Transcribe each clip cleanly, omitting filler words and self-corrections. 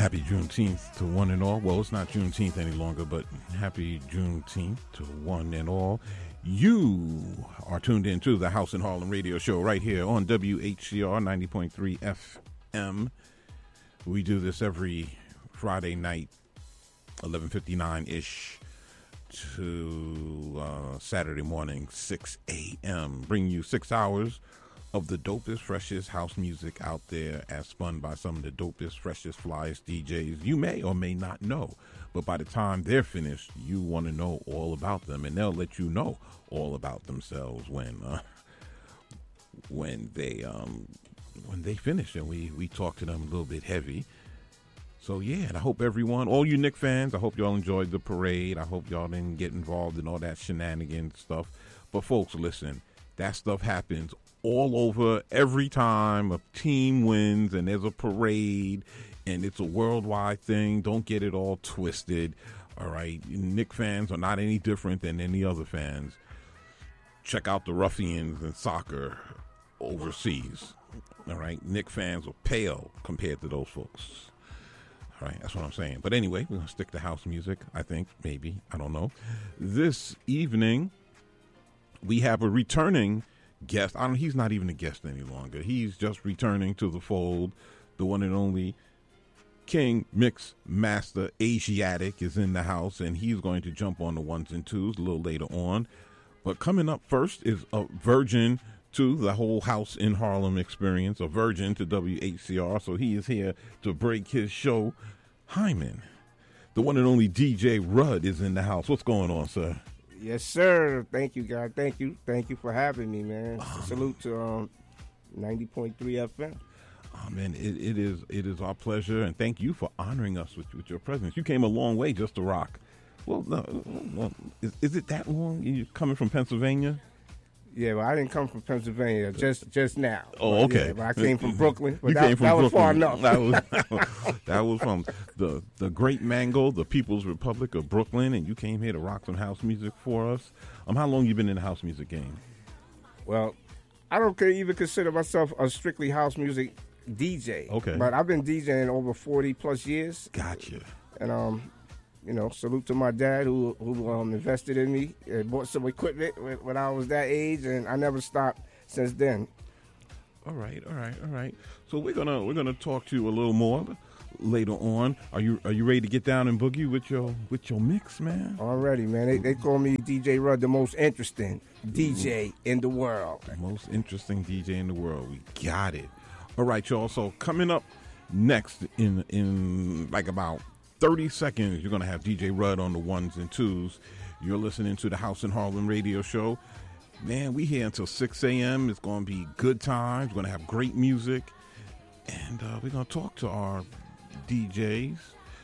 Happy Juneteenth to one and all. Well, it's not Juneteenth any longer, but happy Juneteenth to one and all. You are tuned in to the House in Harlem radio show right here on WHCR 90.3 FM. We do this every Friday night, 11:59-ish to Saturday morning, 6 a.m. Bring you 6 hours of the dopest, freshest house music out there as spun by some of the dopest, freshest, flyest DJs you may or may not know. But by the time they're finished, you want to know all about them, and they'll let you know all about themselves when they finish, and we talk to them a little bit heavy. So yeah, and I hope everyone, all you Knick fans, I hope y'all enjoyed the parade. I hope y'all didn't get involved in all that shenanigans stuff. But folks, listen, that stuff happens all over every time a team wins and there's a parade and it's a worldwide thing. Don't get it all twisted. All right. Knick fans are not any different than any other fans. Check out the ruffians in soccer overseas. All right. Knick fans are pale compared to those folks. All right. That's what I'm saying. But anyway, we're going to stick to house music, I think. Maybe. I don't know. This evening, we have a returning guest. He's not even a guest any longer. He's just returning to the fold. The one and only King Mix Master Asiatic is in the house, and he's going to jump on the ones and twos a little later on. But coming up first is a virgin to the whole House in Harlem experience, a virgin to WHCR. So he is here to break his show. Hyman, the one and only DJ Rudd, is in the house. What's going on, sir? Yes, sir. Thank you, God. Thank you for having me, man. Salute to 90.3 FM. Oh, man, it is our pleasure, and thank you for honoring us with your presence. You came a long way just to rock. Well, no, is it that long? You coming from Pennsylvania? Yeah, well, I didn't come from Pennsylvania just now. Oh, okay. Yeah, but I came from Brooklyn. But you came from Brooklyn. Was far enough. That was from the great Mango, the People's Republic of Brooklyn, and you came here to rock some house music for us. How long you been in the house music game? Well, I don't even consider myself a strictly house music DJ. Okay. But I've been DJing over 40 plus years. Gotcha. And salute to my dad who invested in me and bought some equipment when I was that age, and I never stopped since then. All right. So we're gonna talk to you a little more later on. Are you ready to get down and boogie with your mix, man? Already, man. They call me DJ Rudd, the most interesting DJ in the world. The most interesting DJ in the world. We got it. All right, y'all. So coming up next in like about 30 seconds, you're going to have DJ Rudd on the ones and twos. You're listening to the House in Harlem radio show. Man, we here until 6 a.m. It's going to be good times. We're going to have great music. And we're going to talk to our DJs,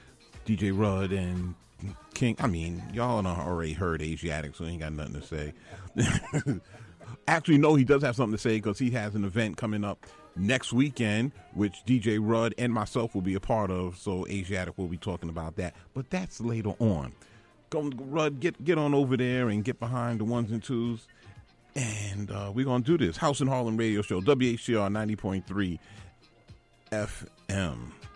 DJ Rudd and King. I mean, y'all already heard Asiatic, so he ain't got nothing to say. Actually, no, he does have something to say because he has an event coming up next weekend, which DJ Rudd and myself will be a part of, so Asiatic will be talking about that. But that's later on. Go, Rudd, get on over there and get behind the ones and twos, and we're going to do this. House in Harlem radio show, WHCR 90.3 FM.